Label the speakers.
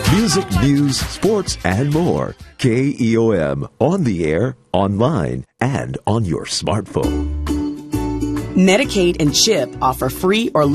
Speaker 1: Music, news, sports, and more. KEOM, on the air, online, and on your smartphone.
Speaker 2: Medicaid and CHIP offer free or